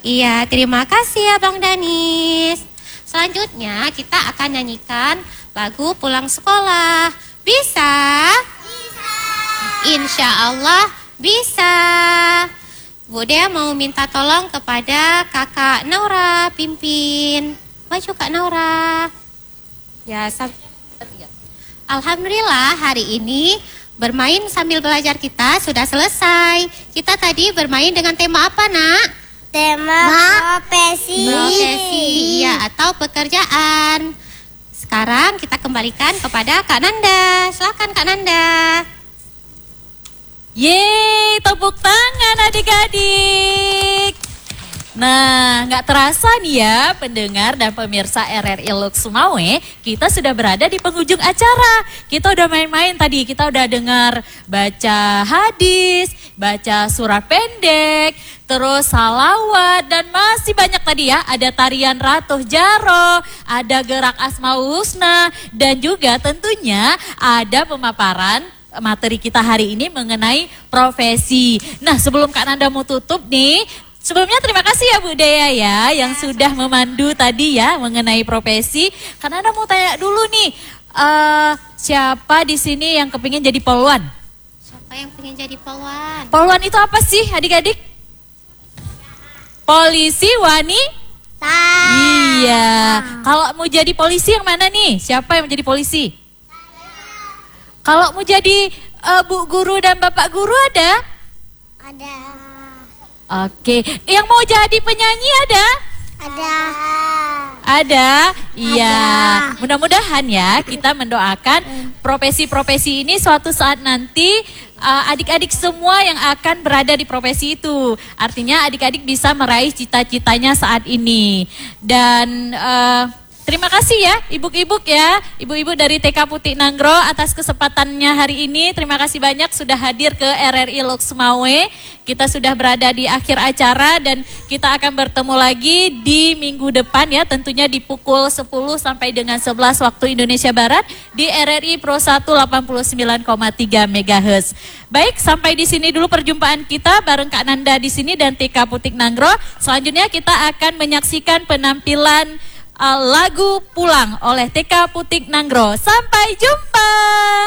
Iya, terima kasih Abang Danis. Selanjutnya kita akan nyanyikan lagu Pulang Sekolah. Bisa? Bisa. Insya Allah bisa. Bude mau minta tolong kepada kakak Naura pimpin. Maju Kak Naura. Ya, Alhamdulillah hari ini bermain sambil belajar kita sudah selesai. Kita tadi bermain dengan tema apa, Nak? Tema profesi. Profesi, iya, atau pekerjaan. Sekarang kita kembalikan kepada Kak Nanda. Silakan Kak Nanda. Yeay, tepuk tangan adik-adik. Nah, nggak terasa nih ya pendengar dan pemirsa RRI Lux Sumawe, kita sudah berada di penghujung acara. Kita udah main-main tadi, kita udah dengar baca hadis, baca surat pendek, terus salawat, dan masih banyak tadi ya. Ada tarian Ratuh Jaro, ada gerak Asmaul Husna, dan juga tentunya ada pemaparan materi kita hari ini mengenai profesi. Nah, sebelum Kak Nanda mau tutup nih, sebelumnya terima kasih ya Bu Dea ya yang sudah memandu tadi ya mengenai profesi. Kak Nanda mau tanya dulu nih, siapa di sini yang kepingin jadi poluan? Siapa yang pengen jadi poluan? Poluan itu apa sih adik-adik? Polisi wanita. Iya. Kalau mau jadi polisi yang mana nih? Siapa yang mau jadi polisi? Kalau mau jadi Bu Guru dan Bapak Guru ada? Ada. Oke. Yang mau jadi penyanyi ada? Ada. Ada? Iya. Mudah-mudahan ya kita mendoakan profesi-profesi ini suatu saat nanti adik-adik semua yang akan berada di profesi itu. Artinya adik-adik bisa meraih cita-citanya saat ini. Dan terima kasih ya ibu-ibu ya, ibu-ibu dari TK Putik Nanggro atas kesempatannya hari ini. Terima kasih banyak sudah hadir ke RRI Lux Sumawe. Kita sudah berada di akhir acara dan kita akan bertemu lagi di minggu depan ya, tentunya di pukul 10 sampai dengan 11 waktu Indonesia Barat di RRI Pro 1 89,3 MHz. Baik, sampai di sini dulu perjumpaan kita bareng Kak Nanda di sini dan TK Putik Nanggro. Selanjutnya kita akan menyaksikan penampilan lagu Pulang oleh TK Putik Nanggro. Sampai jumpa.